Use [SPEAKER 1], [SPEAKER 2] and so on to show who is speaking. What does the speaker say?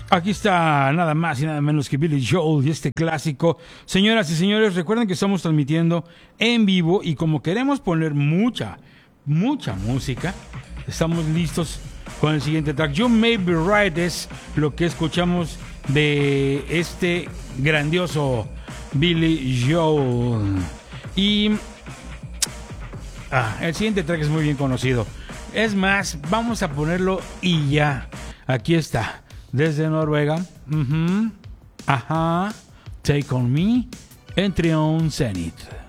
[SPEAKER 1] Aquí está nada más y nada menos que Billy Joel y este clásico. Señoras y señores, recuerden que estamos transmitiendo en vivo y como queremos poner mucha música, estamos listos con el siguiente track. You May Be Right es lo que escuchamos de este grandioso Billy Joel. Y el siguiente track es muy bien conocido. Es más, vamos a ponerlo y ya. Aquí está. Desde Noruega, Take On Me, en Trion Zenith.